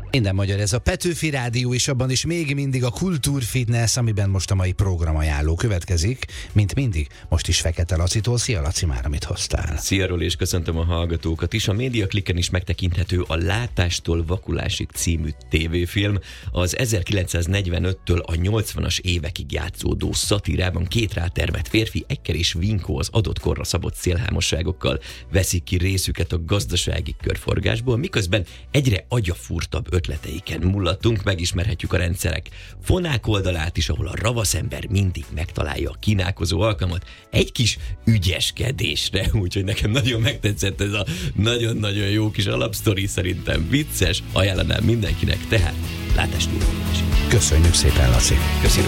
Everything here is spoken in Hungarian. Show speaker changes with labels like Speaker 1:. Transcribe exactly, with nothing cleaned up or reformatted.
Speaker 1: Minden magyar, ez a Petőfi Rádió, és abban is még mindig a Kultúrfitness, amiben most a mai programajánló következik, mint mindig. Most is Fekete Lacitól. Szia Laci, már amit hoztál.
Speaker 2: Szia Roli, és köszöntöm a hallgatókat is. A Mediaclicken is megtekinthető a Látástól vakulásig című tévéfilm. Az ezerkilencszáznegyvenöttől a nyolcvanas évekig játszódó szatírában két rátermett férfi, Ekker és Vinkó az adott korra szabott szélhámosságokkal veszik ki részüket a gazdasági körforgásból, miközben egyre agyafúrtabb ötleteiken mullattunk, megismerhetjük a rendszerek fonák oldalát is, ahol a ravasz ember mindig megtalálja a kínálkozó alkalmat egy kis ügyeskedésre, úgyhogy nekem nagyon megtetszett ez a nagyon-nagyon jó kis alapsztori, szerintem vicces, ajánlanám mindenkinek, tehát Látástól vakulásig.
Speaker 1: Köszönjük szépen, Laci.
Speaker 2: Köszönöm.